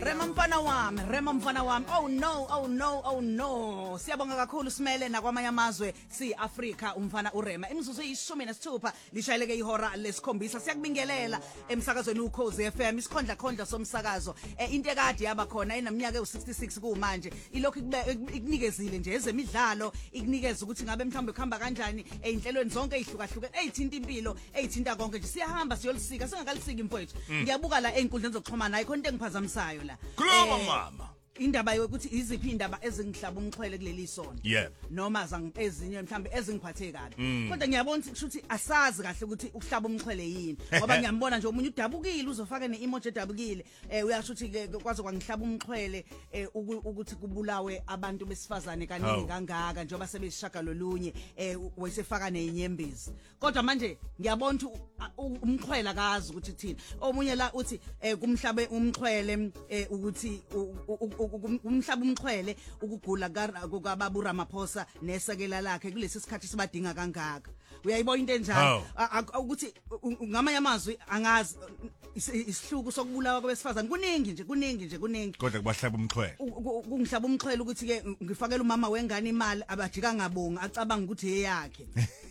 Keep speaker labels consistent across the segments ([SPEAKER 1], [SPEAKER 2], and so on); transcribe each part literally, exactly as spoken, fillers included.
[SPEAKER 1] Rema mfana wami, Rema mfana wami. Oh no, oh no, oh no. Siyabonga kakhulu Simele nakwamanye amazwe si Africa umfana uRema. Imizuzu eyishumi nesithupha lishayeleke ihora lesikhombisa. Siyakubingelela emsakazweni uKhozi F M isikhondla khondla somsakazo. Into ekade yaba khona enaminyaka ewu-sixty-six kumanje. Ilokhu ikunikezile nje ezemidlalo, ikunikeza ukuthi ngabe mhlawumbe kuhamba kanjani einhlelweni zonke ezihlukahlukene ezithinta impilo, ezithinta konke nje. Siyahamba siyolisika, singakalisiki mfowethu. Ngiyabuka la einkundleni zokuxhumana ayikho into engiphazamisayo la.
[SPEAKER 2] Khuluma mama.
[SPEAKER 1] Indaba yokuthi iziphi indaba ezingihlaba umxhwele kuleli sono
[SPEAKER 2] yeah
[SPEAKER 1] noma ezinye mhlambe ezingiphathe kabi kodwa ngiyabona ukuthi asazi kahle ukuthi ukuhlaba umxhwele yini ngoba ngiyambona nje umunye udabukile uzofaka ne-emoji edabukile eh uyasho ukuthi ke kwaze kwangihlaba umxhwele ukuthi kubulawe abantu besifazane kaningi kangaka njengoba sebesishaka lolunye eh wayesefaka nenyembezi kodwa manje ngiyabona ukuthi umxhwele akazi ukuthi thina omunye la uthi kumhlabe umxhwele ukuthi umhlaba umxhwele ukugula kwababa uRamaphosa nesekela lakhe kulesi sikhathi sibadinga kangaka uyayibona into enjalo ukuthi ngamanye amazwi angazi isihluku sokubulawa kwabesifazane kuningi nje kuningi nje kuningi
[SPEAKER 2] kodwa kubahlaba umxhwele
[SPEAKER 1] kungihlaba umxhwele ukuthi ke ngifakela umama wengane imali abajika ngabonga acabanga ukuthi eyakhe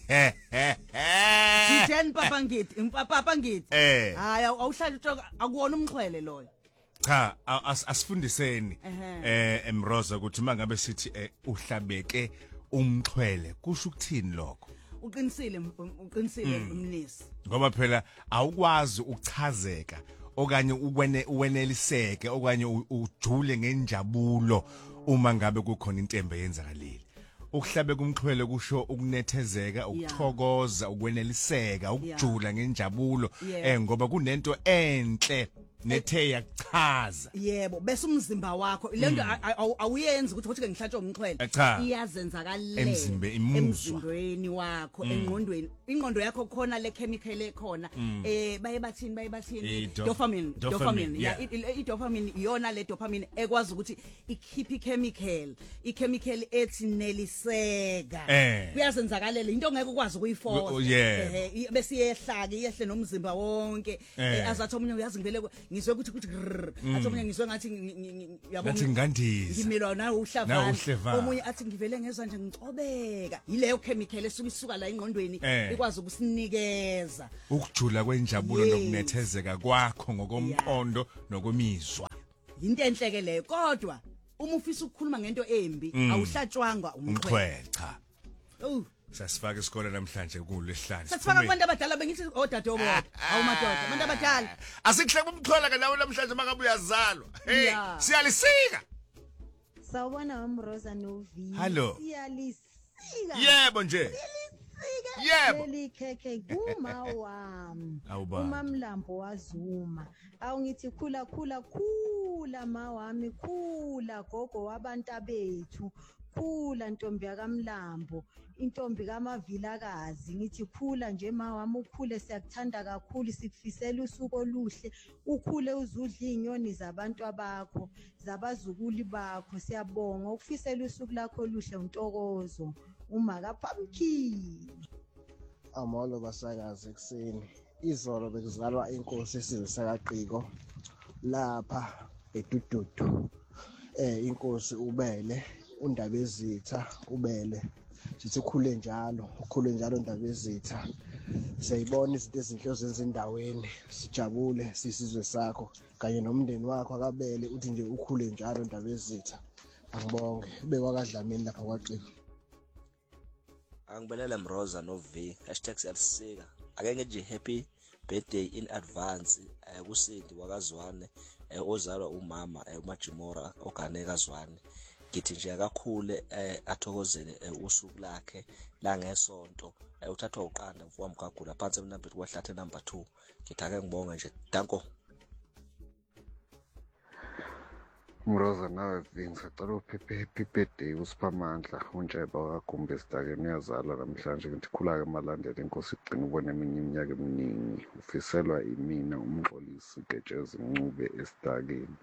[SPEAKER 1] Sitheni papa ngithi papa ngithi hayi awuhlali utoka akuwona umxhwele loyo
[SPEAKER 2] cha asifundiseni eh emroza ukuthi mangabe sithi uhlabeke umxhwele kusho ukuthini lokho
[SPEAKER 1] uqinisile uqinisile umnisi
[SPEAKER 2] ngoba phela awukwazi ukuchazeka okanye uwene uweneliseke okanye ujule ngenjabulo uma ngabe kukhona intembe yenzakalile ukuhlabeka umxhwele kusho ukunethezeka ukuthokoza ukweneliseka ukujula ngenjabulo eh ngoba kunento enhle nethe yachaza
[SPEAKER 1] yebo bese umzimba wakho lento awuyenzi ukuthi ukuthi ngihlatshwe umxhwele iyazenzakalela emzimbeni wakho engqondweni ingqondo yakho khona le chemical ekhona eh baye bathini baye bathini dopamine dopamine yeah i dopamine iyona le dopamine ekwazi ukuthi ikhiphe chemical i chemical ethi neliseka kuyazenzakalela into ongeke ukwazi ukuyiforce eh bese iyehlaka iyehle nomzimba wonke azathi omunye uyazi ngivele ngizwe ukuthi kuthi athi omunye ngizwe ngathi
[SPEAKER 2] yabona ngathi ngandiza
[SPEAKER 1] ngimilwa nawe uhlavana omunye athi ngivele ngezwa nje ngicobeka yileyo chemical esuka isuka la engqondweni ikwazi ukusinikeza
[SPEAKER 2] ukujula kwenjabulo nokunethezeka kwakho ngokomqondo nokomizwa
[SPEAKER 1] into enhleke leyo kodwa uma ufisa ukukhuluma ngento embi awuhlatshwanga umxhwele
[SPEAKER 2] cha oh sasifaka isikole namhlanje kulesihlanje
[SPEAKER 1] sasifaka abantu abadala bengithi odadewabo awumadoda abantu abadala
[SPEAKER 2] asikuhleke umxhwele ke nawe namhlanje makabe uyazalwa hey siyalisika
[SPEAKER 3] sawubona uMroza novi
[SPEAKER 2] siyalisika yebo nje yebo
[SPEAKER 3] likhekhe kuma wami umamlambo wazuma awungithi khula khula khula mawami khula gogo wabantu bethu khula ntombi yakamlambo intombi kamavilakazi ngithi khula nje mawami ukhule siyakuthanda kakhulu sikufisela usuku oluhle ukhule uzudla inyoni zabantu abakho zabazukuli bakho siyabonga ukufisela usuku lakho oluhle untokozo uma kaPumpkin
[SPEAKER 4] amolo basakazi ekseni izolo bekuzalwa inkosi esizwe sakaqiko lapha edududu eh inkosi ubele uNdabezitha ubele sithi ukhule njalo ukhule njalo Ndabezitha siyayibona izinto ezinhle ozenza endaweni sijabule sisizwe sakho kanye nomndeni wakho akabele uthi nje ukhule njalo Ndabezitha angibonge bekwakadlamini lapha kwaqiko
[SPEAKER 5] angibelele Mroza no V hashtag siyalisika ake ngithi happy birthday in advance kusindi wakazwane ozalwa umama uMajimora oganeka Zwane ngithi nje akakhule athokozele usuku lakhe la ngesonto uthathwa uqanda mfowami kagula phansi emnambeni kwahlathe number two ngithi ake ngibonge nje danko
[SPEAKER 6] Mroza nawe ngisacela uphephe happy birthday uSiphamandla uNtsheba wakagumbe esidakeni uyazalwa namhlanje ngithi khula ke malandela inkosi igcina ubone eminye iminyaka eminingi ufiselwa imina umxolisi Getshezi Ncube esidakeni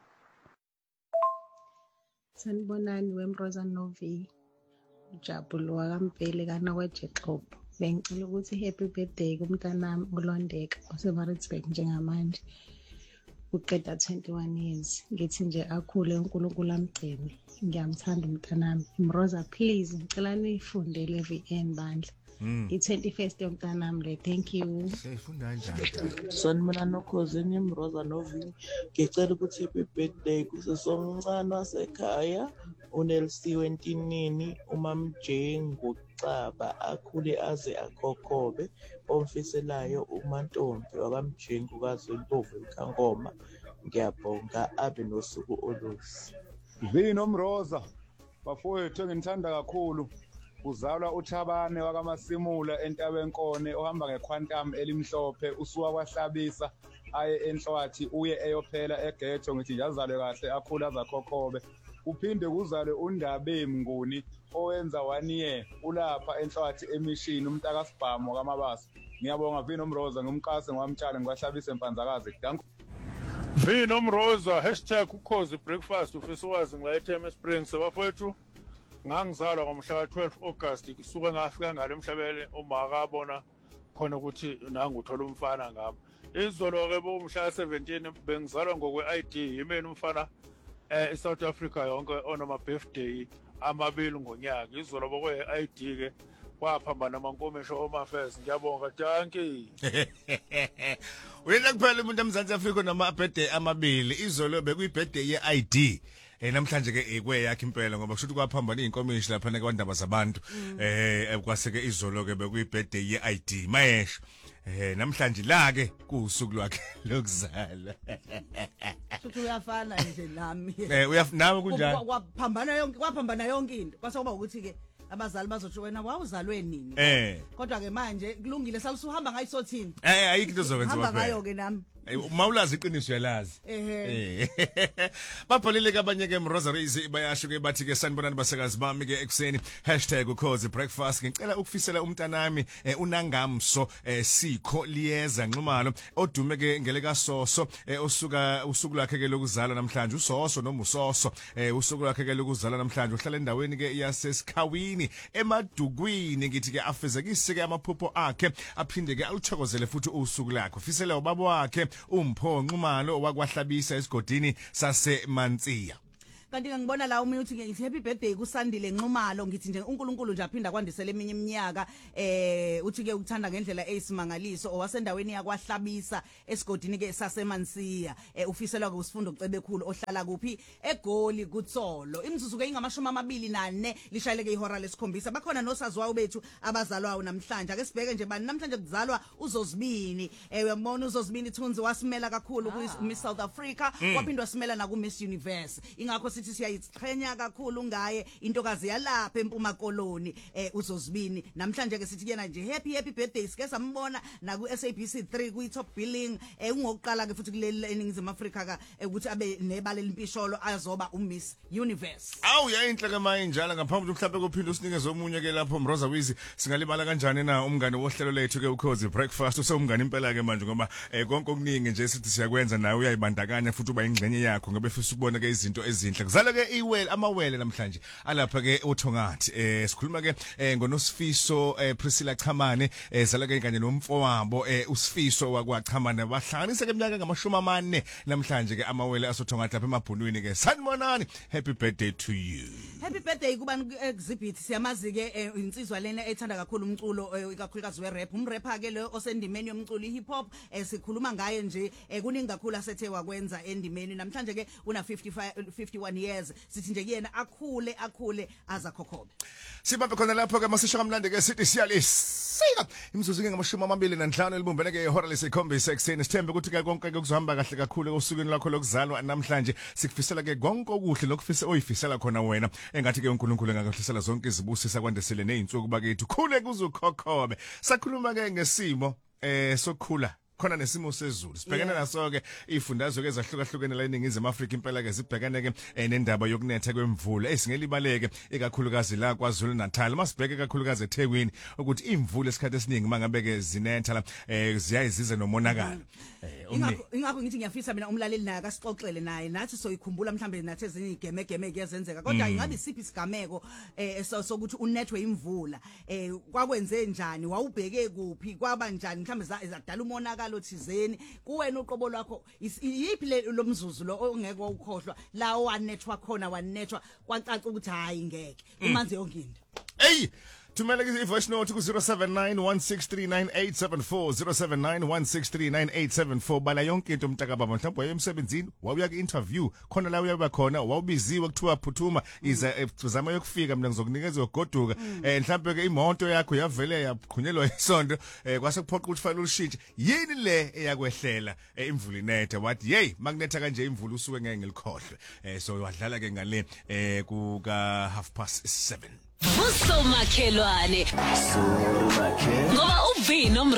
[SPEAKER 7] Sanibonani weMroza Novi uJabulo wakaMpele kana kwaJexhobo bengicela ukuthi happy birthday kumntanami uLondeka oseMaritzburg njengamanje uqeda twenty-one years ngithi nje akhule uNkulunkulu amgcine ngiyamthanda umntanami Mroza please ngicela nifundele V N bandla i-twenty-first yomntanami le thank you
[SPEAKER 2] sifunda kanjani
[SPEAKER 8] sanibona nokhozi Mroza novi ngicela ukuthi happy birthday kusesomncane wasekhaya uNelsiwe Ntinini umamJ ngucaba akhule aze akhokhobe omfiselayo uMantombi wakamjengu kaZwelontovu eKhangoma ngiyabonga abe nosuku oluhle
[SPEAKER 9] Vino Mroza bafowethu engithanda kakhulu uzalwa uThabane wakamasimula eNtabenkone ohamba ngequantum elimhlophe usuka kwahlabisa aye enhlwathi uye eyophela egetho ngithi yazalwe kahle akhula azakhokhobe uphinde kuzale uNdabe Mnguni owenza one year ulapha enhlwathi emishini umntaka Sibhamu kamabasa ngiyabonga Vino Mroza ngumqase ngwamtshale ngwahlabisa empanzakazi danku
[SPEAKER 10] Vino Mroza hashtag ukhozi breakfast ufisa wazi ngila Springs bafowethu ngangizalwa ngomhla ka-twelve August kusuka ngafika ngale emhlabeni uma akabona khona ukuthi nanguthola umfana ngami izolo ke bomhla seventeen bengizalwa ngokwe-I D yimeni umfana eh eSouth Africa yonke onoma birthday amabili ngonyaka izolo bokwe-I D ke kwaphambana amankomesho omafes ngiyabonga danki
[SPEAKER 2] wena kuphela umuntu eMzansi Afrika noma birthday amabili izolo bekuyibirthday ye-I D eh namhlanje ke ekwe yakhe impela ngoba kusho ukuthi kwaphambana inkomishi lapha nekwandaba zabantu eh kwaseke izolo ke bekuyibirthday ye-I D mayesho eh namhlanje la ke kusuku lwakhe lokuzala
[SPEAKER 1] futhi uyafana nje nami
[SPEAKER 2] eh uyafana kunjani
[SPEAKER 1] kwaphambana yonke kwaphambana yonke into kwasokuba ukuthi ke abazali bazothi wena wawuzalwe nini
[SPEAKER 2] eh
[SPEAKER 1] kodwa ke manje kulungile salusuhamba ngayisothini
[SPEAKER 2] eh ayikho into zokwenziwa
[SPEAKER 1] hamba ngayo ke nami
[SPEAKER 2] mawulazi iqiniso yalazi
[SPEAKER 1] eh
[SPEAKER 2] babhalile kabanye ke Mroza Raise bayasho ke bathi ke sanibonani basekazi bami ke ekseni #ukhozi breakfast ngicela ukufisela umntanami unangamso Sikho Liyeza Nxumalo odume ke ngeleka Soso osuka usuku lakhe ke lokuzalwa namhlanje uSoso noma uSoso usuku lakhe ke lokuzalwa namhlanje uhlala endaweni ke yaseSikhawini eMadukwini ngithi ke afezekise ke amaphupho akhe aphinde ke awuthokozele futhi usuku lakhe ufisela ubaba wakhe uMpho Nxumalo wakwahlabisa esigodini saseMantsiya
[SPEAKER 1] kanti ngibona la umuntu uthi ngithi happy birthday kuSandile Nxumalo ngithi nje uNkulunkulu nje aphinda kwandisela eminye iminyaka eh uthi ke ukuthanda ngendlela eyisimangaliso owasendaweni yakwahlabisa esigodini ke saseMantsiya ufiselwa ke usifundo ucebe khulu ohlala kuphi eGoli kuTsolo imizuzu ke ingamashumi amabili nane lishayeleke ihora lesikhombisa bakhona nosaziwayo bethu abazalwayo namhlanje ake sibheke nje bani namhlanje kuzalwa uZozibini eh uyabona uZozibini Thunzi wasimela kakhulu ku Miss South Africa waphindwa simela na ku Miss Universe ingakho sithi siyayiqhenya kakhulu ngaye intokazi yalapha eMpuma Koloni eh uZozibini namhlanje ke sithi yena nje happy happy birthday sike sambona na ku S A B C three ku top billing eh ungokuqala ke futhi kuleli eningizimu Afrika ka ukuthi abe nebale limpisholo azoba uMiss Universe
[SPEAKER 2] awu yayinhle ke manje njalo ngaphambi mhlawumbe kuphinda usinikeze omunye ke lapho Mroza Wizi singalibala kanjani na umngane wohlelo lethu ke ukhozi breakfast usewumngane impela ke manje ngoba konke okuningi nje sithi siyakwenza nawe uyayibandakanya futhi uba ingxenye yakho ngoba efisa ukubona ke izinto ezinhle kuzala ke iwele amawele namhlanje alapha ke uThongathi eh sikhuluma ke ngoNosifiso Priscilla Chamane ezala ke kanye nomfowabo uSifiso wakwaChamane bahlanganise ke iminyaka ngamashumi amane namhlanje ke amawele asoThongathi lapha emabhunwini ke sanibonani happy birthday to you
[SPEAKER 1] happy birthday kubani exhibit siyamazi ke insizwa lena ethanda kakhulu umculo ikakhulukazi we-rap umrapper ke lo osendimeni yomculo i-hip hop sikhuluma ngaye nje kuningi kakhulu asethe wakwenza endimeni namhlanje ke una fifty-one years sithi nje kuyena akhule akhule azakhokhobe
[SPEAKER 2] sibambe khona lapho ke masisho kamnandi ke sithi siyalisika imizuzu ke ngamashumi amabili nanhlanu elibumbene ke ihora lesikhombisa ekseni sithembe ukuthi ke konke kuzohamba kahle kakhulu osukwini lakho lokuzalwa namhlanje sikufisela ke konke okuhle lokufisa oyifisela khona wena engathi ke uNkulunkulu engakahlisela zonke izibusisa kwandisele nezinsuku bakethu khule kuzokhokhobe sakhuluma ke ngesimo eh sokhula khona nesimo sezulu sibhekene naso ke ifundazwe ke zahlukahlukene la eningizimu Afrika impela ke sibhekene ke nendaba yokunetha kwemvula esingelibaleke ekakhulukazi la kwaZulu Natal masibheke kakhulukazi eThekwini ukuthi imvula esikhathi esiningi mangabe ke zinetha la ziyayizize nomonakalo
[SPEAKER 1] ingakho ingakho ngithi ngiyafisa mina umlaleli naye akasixoxele naye nathi soyikhumbula mhlambe nathi ezinye igeme geme kuyazenzeka kodwa ingabe isiphi isigameko eh sokuthi unethwe imvula eh kwakwenze njani wawubheke kuphi kwaba njani mhlambe zadala umonakalo imibhalo thizeni kuwena uqobo lwakho yipi lomzuzu lo ongeke ukhohlwa la wanethwa khona wanethwa kwacaca ukuthi hayi ngeke imanzi yonke into.
[SPEAKER 2] Hey, tumela ke voice note ku zero seven nine one six three nine eight seven four zero seven nine one six three nine eight seven four bala yonke into umntaka baba mhlawumbe wayemsebenzini wawuya ke interview khona la uyaba khona wawubiziwe kuthiwa phuthuma iza uzama yokufika mina ngizokunikeza ugoduka eh mhlawumbe ke imoto yakho yavele yaqhunyelwa isonto eh kwase kuphoqa ukuthi fanele ulishintshe yini le eyakwehlela imvula inethe wathi hey makunetha kanje imvula usuke ngeke ngilikhohlwe eh so wadlala ke ngale eh kuka half past seven.
[SPEAKER 11] Usomakhelwane ngoba uvino